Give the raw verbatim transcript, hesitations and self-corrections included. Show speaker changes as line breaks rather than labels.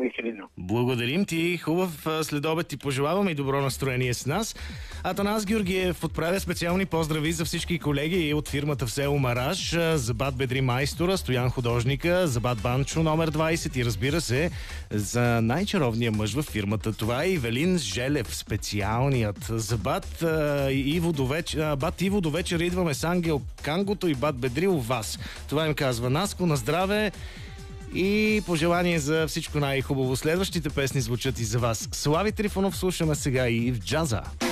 Калино.
Благодарим ти. Хубав следобед ти пожелаваме и добро настроение с нас. Атанас Георгиев отправя специални поздрави за всички колеги от фирмата в село Мараж, за бат Бедри майстора, Стоян художника, за бат Банчо номер двайсет и разбира се за най-чаровния мъж в фирмата. Това е Ивелин Желев, специалният. За бат Иво до вечер, бат Иво до вечер идваме с Ангел Кангото и бат Бедри у вас. Това им казва Наско. На здраве и пожелание за всичко най-хубаво. Следващите песни звучат и за вас. Слави Трифонов слушаме сега и в джаза.